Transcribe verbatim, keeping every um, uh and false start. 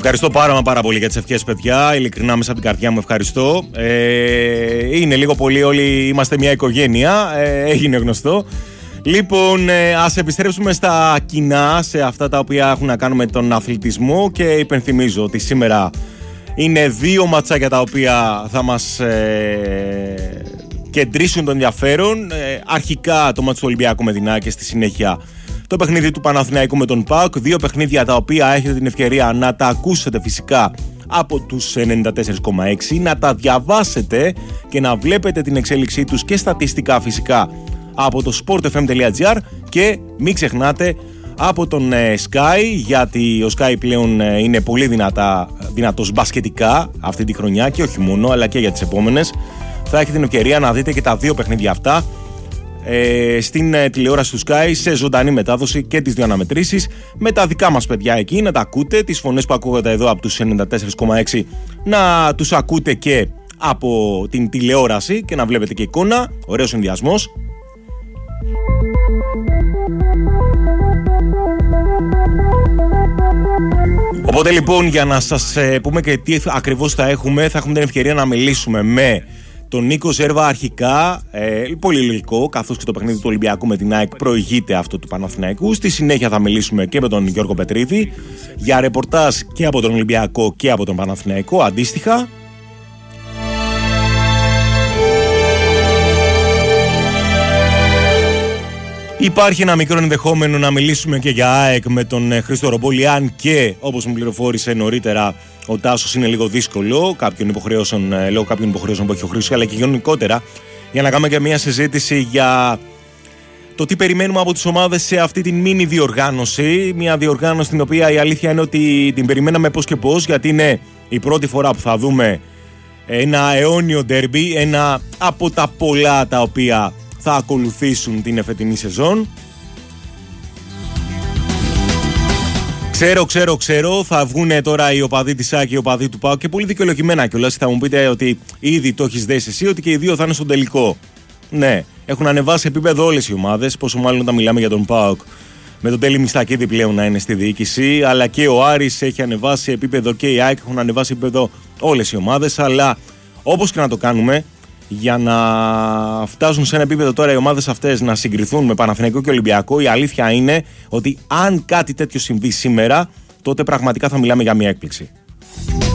Ευχαριστώ πάρα μα πάρα πολύ για τις ευχές, παιδιά. Ειλικρινά, μέσα από την καρδιά μου ευχαριστώ. Ε, είναι λίγο πολύ, όλοι είμαστε μια οικογένεια. Ε, έγινε γνωστό. Λοιπόν, ε, ας επιστρέψουμε στα κοινά, σε αυτά τα οποία έχουν να κάνουν με τον αθλητισμό, και υπενθυμίζω ότι σήμερα είναι δύο ματσάκια τα οποία θα μας ε, κεντρήσουν το ενδιαφέρον. Ε, αρχικά το μάτσο του Ολυμπιακού με την ΑΕΚ και στη συνέχεια το παιχνίδι του Παναθηναϊκού με τον ΠΑΟΚ. Δύο παιχνίδια τα οποία έχετε την ευκαιρία να τα ακούσετε φυσικά από τους ενενήντα τέσσερα κόμμα έξι, να τα διαβάσετε και να βλέπετε την εξέλιξή τους και στατιστικά φυσικά από το sportfm.gr, και μην ξεχνάτε από τον Sky, γιατί ο Sky πλέον είναι πολύ δυνατά, δυνατός μπασκετικά αυτή τη χρονιά, και όχι μόνο, αλλά και για τις επόμενες. Θα έχετε την ευκαιρία να δείτε και τα δύο παιχνίδια αυτά ε, στην ε, τηλεόραση του Sky σε ζωντανή μετάδοση, και τις δύο αναμετρήσεις με τα δικά μας παιδιά εκεί, να τα ακούτε, τις φωνές που ακούγατε εδώ από τους ενενήντα τέσσερα κόμμα έξι να τους ακούτε και από την τηλεόραση και να βλέπετε και εικόνα. Ωραίος συνδυασμός. Οπότε λοιπόν, για να σας ε, πούμε και τι ακριβώς θα έχουμε, θα έχουμε την ευκαιρία να μιλήσουμε με τον Νίκο Ζέρβα αρχικά, ε, πολύ λογικό, καθώς και το παιχνίδι του Ολυμπιακού με την ΑΕΚ προηγείται αυτό του Παναθηναϊκού. Στη συνέχεια θα μιλήσουμε και με τον Γιώργο Πετρίδη για ρεπορτάζ και από τον Ολυμπιακό και από τον Παναθηναϊκό αντίστοιχα. Υπάρχει ένα μικρό ενδεχόμενο να μιλήσουμε και για ΑΕΚ με τον Χρήστο Ρομπόλη, αν και, όπως μου πληροφόρησε νωρίτερα, ο Τάσος είναι λίγο δύσκολο κάποιων υποχρεώσεων, λόγω κάποιων υποχρεώσεων που έχει ο Χρήστος, αλλά και γενικότερα για να κάνουμε και μια συζήτηση για το τι περιμένουμε από τις ομάδες σε αυτή την μίνι διοργάνωση. Μια διοργάνωση την οποία η αλήθεια είναι ότι την περιμέναμε πώς και πώς, γιατί είναι η πρώτη φορά που θα δούμε ένα αιώνιο ντέρμπι, ένα από τα πολλά τα οποία θα ακολουθήσουν την εφετινή σεζόν. Ξέρω, ξέρω, ξέρω, θα βγουν τώρα οι οπαδοί της ΑΕΚ και οι οπαδοί του ΠΑΟΚ, και πολύ δικαιολογημένα κιόλας. Θα μου πείτε ότι ήδη το έχεις δέσει εσύ, ότι και οι δύο θα είναι στον τελικό. Ναι, έχουν ανεβάσει επίπεδο όλες οι ομάδες, πόσο μάλλον όταν μιλάμε για τον ΠΑΟΚ, με τον Τέλη Μιστακίδη πλέον να είναι στη διοίκηση, αλλά και ο Άρης έχει ανεβάσει επίπεδο, και οι ΑΕΚ έχουν ανεβάσει επίπεδο όλες οι ομάδες. Αλλά όπως και να το κάνουμε, για να φτάσουν σε ένα επίπεδο τώρα οι ομάδες αυτές να συγκριθούν με Παναθηναϊκό και Ολυμπιακό, η αλήθεια είναι ότι αν κάτι τέτοιο συμβεί σήμερα, τότε πραγματικά θα μιλάμε για μια έκπληξη.